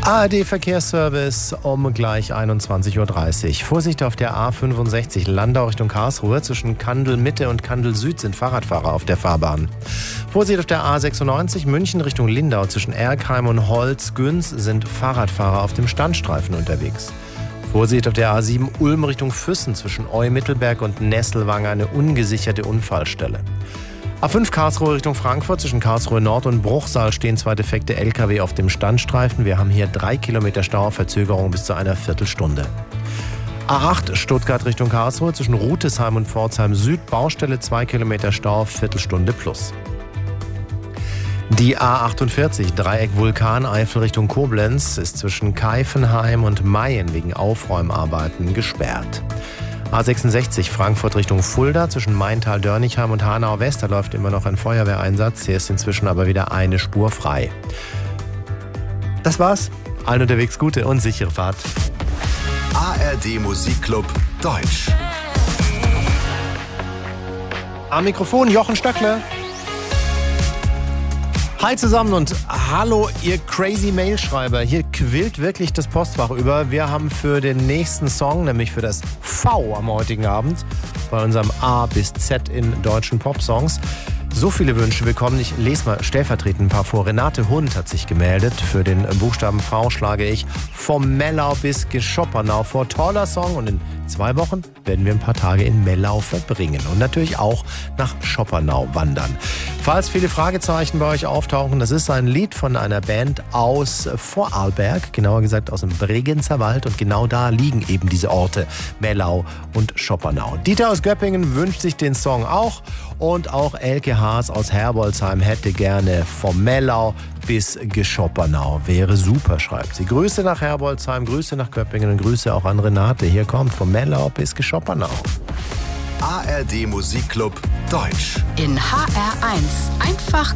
ARD Verkehrsservice um gleich 21.30 Uhr. Vorsicht auf der A65 Landau Richtung Karlsruhe. Zwischen Kandel Mitte und Kandel Süd sind Fahrradfahrer auf der Fahrbahn. Vorsicht auf der A96 München Richtung Lindau. Zwischen Erkheim und Holzgünz sind Fahrradfahrer auf dem Standstreifen unterwegs. Vorsicht auf der A7 Ulm Richtung Füssen. Zwischen Eu-Mittelberg und Nesselwange eine ungesicherte Unfallstelle. A5 Karlsruhe Richtung Frankfurt, zwischen Karlsruhe Nord und Bruchsal stehen zwei defekte LKW auf dem Standstreifen. Wir haben hier 3 Kilometer Stau, Verzögerung bis zu einer Viertelstunde. A8 Stuttgart Richtung Karlsruhe, zwischen Rutesheim und Pforzheim Süd, Baustelle 2 Kilometer Stau, Viertelstunde plus. Die A48 Dreieck Vulkaneifel Richtung Koblenz ist zwischen Keifenheim und Mayen wegen Aufräumarbeiten gesperrt. A66 Frankfurt Richtung Fulda, zwischen Maintal-Dörnichheim und Hanau-West, da läuft immer noch ein Feuerwehreinsatz. Hier ist inzwischen aber wieder eine Spur frei. Das war's. Allen unterwegs gute und sichere Fahrt. ARD Musikclub Deutsch. Am Mikrofon Jochen Stöckle. Hi zusammen und hallo ihr crazy Mailschreiber. Hier quillt wirklich das Postfach über. Wir haben für den nächsten Song, nämlich für das V am heutigen Abend, bei unserem A bis Z in deutschen Popsongs, so viele Wünsche bekommen. Ich lese mal stellvertretend ein paar vor. Renate Hund hat sich gemeldet. Für den Buchstaben V schlage ich vom Mellau bis Geschoppernau vor. Toller Song und in 2 Wochen werden wir ein paar Tage in Mellau verbringen und natürlich auch nach Schoppernau wandern. Falls viele Fragezeichen bei euch auftauchen, das ist ein Lied von einer Band aus Vorarlberg, genauer gesagt aus dem Bregenzer Wald, und genau da liegen eben diese Orte Mellau und Schoppernau. Dieter aus Göppingen wünscht sich den Song auch, und auch Elke Haas aus Herbolzheim hätte gerne vom Mellau bis Geschoppernau. Wäre super, schreibt sie. Grüße nach Herbolzheim, Grüße nach Göppingen und Grüße auch an Renate. Hier kommt vom Mellau bis Geschoppernau. ARD Musikclub Deutsch. In HR1 einfach